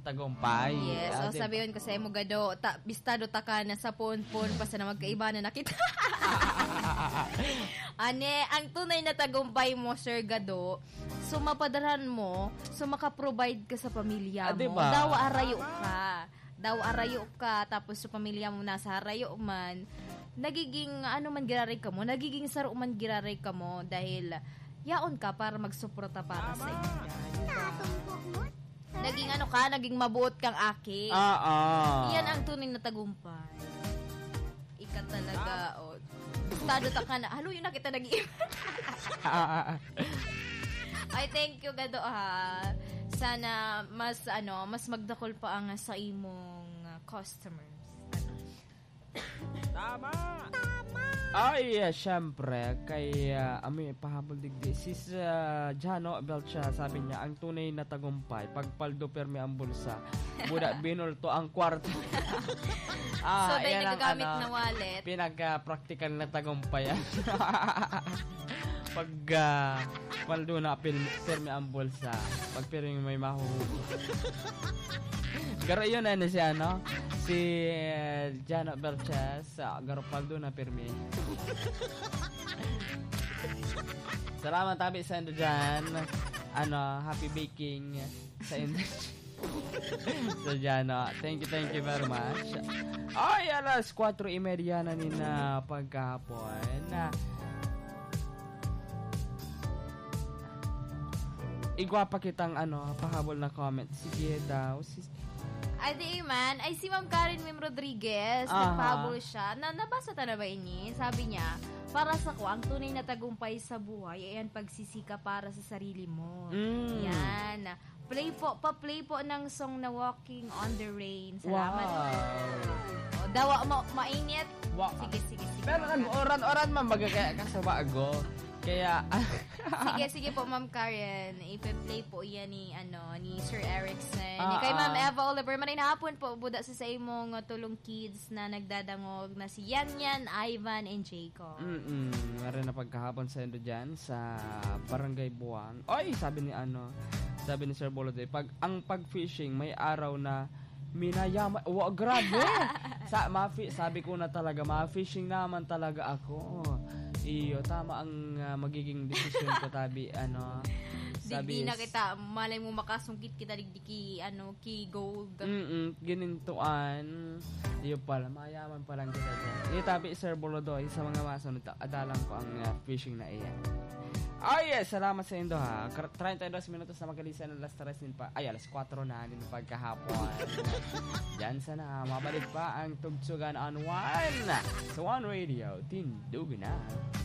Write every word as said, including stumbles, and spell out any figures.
tagumpay. Yes, Ah, so diba? sabihin ko sa imo gado, ta, bistado ta ka na sa pon-pon pa sa na magkaiba na nakita. Ane, ang tunay na tagumpay mo, Sir Gado, so mapadalhan mo, so maka-provide ka sa pamilya Ah, mo. diba? Daw arayo ka. Daw arayo ka, tapos sa pamilya mo nasa arayo man, nagiging, ano man giraray ka mo, nagiging saro man giraray ka mo dahil yaon ka para magsuporta para sa inyo. Naging ano ka, naging mabuot kang aki. Ah, ah. Yan ang tunay na tagumpay. Ika talaga, o. Oh, gustado ta ka na. Halo, yun na kita nag-iiwan. Ay, thank you, Gado, ha. Sana mas, ano, mas magdakol pa ang sa imong uh, customers. Tama! Ay, uh, syempre, kay uh, Ami pahabol digdi. Si uh, Jano Belcha, sabi niya, ang tunay na tagumpay, pagpaldo permi ang bulsa, buda binol to ang kwarto. Ah, so, dahil yan ang, nagagamit ano, na wallet. Pinag-practical na tagumpay. Pag uh, paldo na pil, permi ang bulsa, pag permi may mahuhugot. Garo yun ano si ano? Si uh, Jano Belches, uh, garo paldo na permi. Salamat tabi sa endo dyan. Ano, happy baking sa endo. So Jano, thank you, thank you very much. Ay, alas kwatro y media na ni na pagkahapon. Na igwa pa kitang ano, pahabol na comment. Sige daw, sis. Ay, di man. Ay, si Ma'am Karen Mim Rodriguez, Aha. nagpahabol siya. Na, nabasa ta na ba ini? Sabi niya, para sa ko, ang tunay na tagumpay sa buhay ay ang pagsisika para sa sarili mo. Mm. Yan. Play po, pa-play po ng song na Walking on the Rain. Salamat Wow. po. O, dawa, ma mainit. Wow. Sige, sige, sige. Pero kan oran-oran man magkaya kasabago. Kaya Sige, sige po, Ma'am Karen. Ipe-play po yan ni, ano, ni Sir Erickson. Ah, ni kay Ma'am ah. Eva Oliver. Manay na hapon po, buda sa sa imong uh, tulong kids na nagdadangog na si Yan Yan, Ivan, and Jacob. Mm-mm. Meron na pagkahapon sa endo dyan sa Barangay Buwang. Oy, sabi ni ano, sabi ni Sir Boloday, pag ang pag-fishing may araw na minayama. Wow, grabe. sa mafi, sabi ko na talaga, ma-fishing naman talaga ako. Iyo, tama ang uh, magiging decision ko tabi ano. Digdi na kita, malay mo makasungkit kita digdi ki, ano, ki gold. Mm ginintuan. Iyo pala, mayaman pa lang kita dyan. Iyo tabi, Sir Bolodoy, sa mga masunod, adalang ko ang uh, fishing na iyan. Oh yes, salamat sa indo ha. thirty-two minutos na magkalisan ng alas tres din pa. Ay, alas kwatro na din pagkahapon. Diyan sana, mabalik pa ang tugsugan on One. Sa One Radio, tindugan na.